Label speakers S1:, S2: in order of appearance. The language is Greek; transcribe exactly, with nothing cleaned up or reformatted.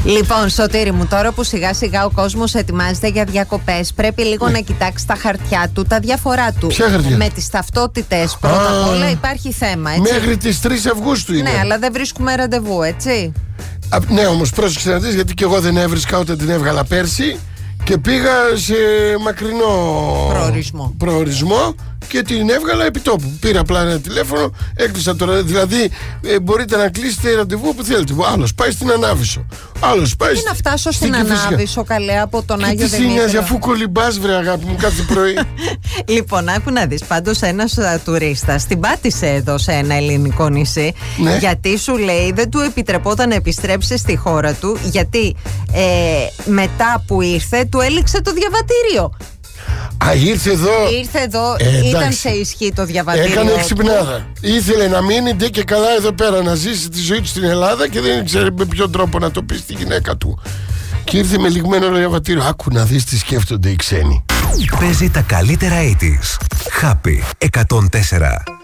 S1: Λοιπόν, Σωτήρη μου, τώρα που σιγά σιγά ο κόσμος ετοιμάζεται για διακοπές, πρέπει λίγο ναι. να κοιτάξει τα χαρτιά του, τα διαφορά του.
S2: Ποια χαρτιά?
S1: Με τις ταυτότητες πρώτα απ' όλα υπάρχει θέμα, έτσι.
S2: Μέχρι τις τρεις Αυγούστου είναι.
S1: Ναι, αλλά δεν βρίσκουμε ραντεβού, έτσι.
S2: Α, ναι, όμως πρόσεξε να δεις, γιατί και εγώ δεν έβρισκα όταν την έβγαλα πέρσι και πήγα σε μακρινό
S1: προορισμό,
S2: προορισμό και την έβγαλα επί τόπου. Πήρα απλά ένα τηλέφωνο, έκλεισα τώρα. Δηλαδή, ε, μπορείτε να κλείσετε ραντεβού όπου θέλετε. Άλλος πάει στην Ανάβησο. Άλλος πάει.
S1: Τι να φτάσω στην, στην Ανάβησο, καλέ, από τον Άγιο Δημήτριο.
S2: Τι νοιάζει, αφού κολυμπάς, βρε αγάπη μου, κάθε πρωί.
S1: Λοιπόν, άκου να δεις. Πάντως, ένας τουρίστας την πάτησε εδώ σε ένα ελληνικό νησί. Ναι. Γιατί σου λέει δεν του επιτρεπόταν να επιστρέψει στη χώρα του, γιατί ε, μετά που ήρθε, του έληξε το διαβατήριο.
S2: Α, ήρθε εδώ.
S1: Ήρθε εδώ,
S2: ε,
S1: ήταν σε ισχύ το διαβατήριο.
S2: Έκανε εξυπνάδα. Ήθελε να μείνει ντε και καλά εδώ πέρα, να ζήσει τη ζωή του στην Ελλάδα και δεν ξέρει με ποιον τρόπο να το πει στη γυναίκα του. Και ήρθε με λιγμένο διαβατήριο. Άκου να δεις τι σκέφτονται οι ξένοι.
S3: Παίζει τα καλύτερα ογδόντα. Happy εκατόν τέσσερα.